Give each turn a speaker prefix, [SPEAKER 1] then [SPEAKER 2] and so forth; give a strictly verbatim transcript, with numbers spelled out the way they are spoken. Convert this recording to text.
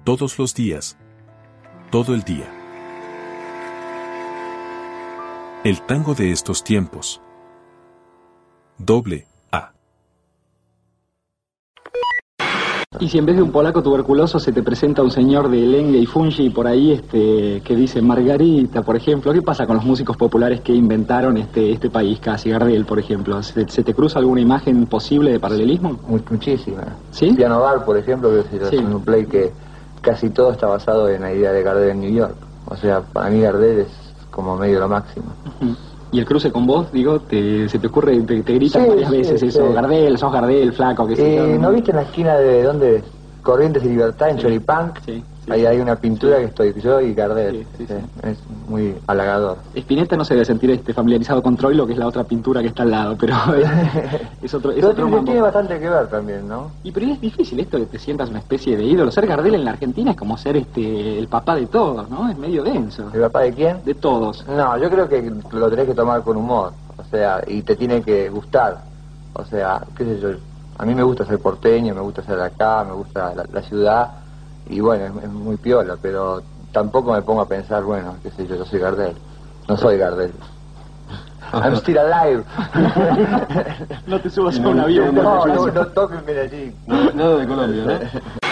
[SPEAKER 1] Todos los días. Todo el día. El tango de estos tiempos. Doble A.
[SPEAKER 2] Y si en vez de un polaco tuberculoso se te presenta un señor de Lengue y Fungi por ahí este, que dice Margarita, por ejemplo, ¿qué pasa con los músicos populares que inventaron este, este país casi? Gardel, por ejemplo, ¿se, se te cruza alguna imagen posible de paralelismo?
[SPEAKER 3] Muy, muchísima.
[SPEAKER 2] ¿Sí?
[SPEAKER 3] Piano Bar, por ejemplo, que es
[SPEAKER 2] Sí.
[SPEAKER 3] un play que casi todo está basado en la idea de Gardel en New York. O sea, para mí Gardel es como medio lo máximo.
[SPEAKER 2] Uh-huh. ¿Y el cruce con vos, digo, te, se te ocurre, te, te gritan
[SPEAKER 3] Sí,
[SPEAKER 2] varias
[SPEAKER 3] sí,
[SPEAKER 2] veces
[SPEAKER 3] sí.
[SPEAKER 2] eso? Gardel, sos Gardel, flaco, qué sé
[SPEAKER 3] Eh,
[SPEAKER 2] yo.
[SPEAKER 3] ¿No viste en la esquina de dónde? Corrientes y Libertad, en
[SPEAKER 2] Sí.
[SPEAKER 3] Choripunk?
[SPEAKER 2] Sí, sí,
[SPEAKER 3] Ahí
[SPEAKER 2] sí.
[SPEAKER 3] hay una pintura
[SPEAKER 2] Sí.
[SPEAKER 3] que estoy yo y Gardel.
[SPEAKER 2] Sí, sí,
[SPEAKER 3] Sí,
[SPEAKER 2] sí.
[SPEAKER 3] es muy halagador.
[SPEAKER 2] Spinetta no se debe sentir este familiarizado con Troilo, que es la otra pintura que está al lado, pero es, es otro, es
[SPEAKER 3] Pero
[SPEAKER 2] otro
[SPEAKER 3] tiene,
[SPEAKER 2] mambo.
[SPEAKER 3] tiene bastante que ver también, ¿no?
[SPEAKER 2] Y pero es difícil esto que te sientas una especie de ídolo. Ser Gardel en la Argentina es como ser este el papá de todos, ¿no? Es medio denso.
[SPEAKER 3] ¿El papá de quién?
[SPEAKER 2] De todos.
[SPEAKER 3] No, yo creo que lo tenés que tomar con humor, o sea, y te tiene que gustar. O sea, qué sé yo, a mí me gusta ser porteño, me gusta ser de acá, me gusta la, la ciudad, y bueno, es, es muy piola, pero tampoco me pongo a pensar, bueno, qué sé yo, yo soy Gardel. No soy Gardel. I'm still alive.
[SPEAKER 2] No te subas a un avión.
[SPEAKER 3] No, no, no toquen Medellín.
[SPEAKER 4] Nada de Colombia, ¿no?